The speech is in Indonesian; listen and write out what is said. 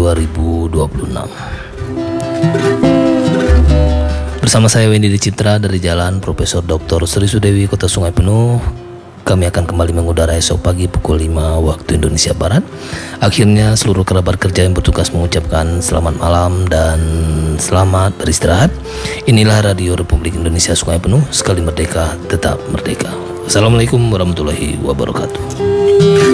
2026. Bersama saya Wendy Citra dari Jalan Profesor Dr. Sri Sudewi, Kota Sungai Penuh. Kami akan kembali mengudara esok pagi pukul 5 waktu Indonesia Barat. Akhirnya seluruh kerabat kerja yang bertugas mengucapkan selamat malam dan selamat beristirahat. Inilah Radio Republik Indonesia Sungai Penuh, sekali merdeka tetap merdeka. Assalamualaikum warahmatullahi wabarakatuh.